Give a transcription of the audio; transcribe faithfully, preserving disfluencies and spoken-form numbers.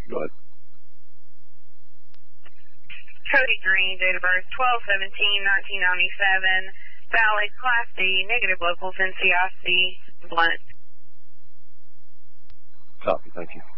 Go ahead. Cody Green, date of birth twelve seventeen nineteen ninety-seven, valid, Class D, negative locals, N C I C, blunt. Copy, thank you.